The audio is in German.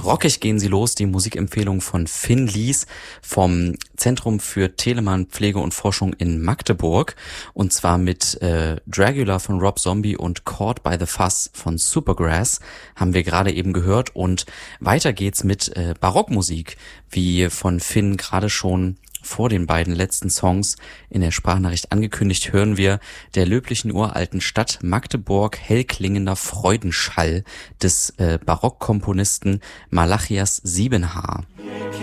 rockig gehen sie los, die Musikempfehlung von Finn Lies vom Zentrum für Telemann Pflege und Forschung in Magdeburg. Und zwar mit Dragula von Rob Zombie und Caught by the Fuzz von Supergrass haben wir gerade eben gehört. Und weiter geht's mit Barockmusik, wie von Finn gerade schon vor den beiden letzten Songs in der Sprachnachricht angekündigt, hören wir der löblichen uralten Stadt Magdeburg hellklingender Freudenschall des Barockkomponisten Malachias Siebenhaar.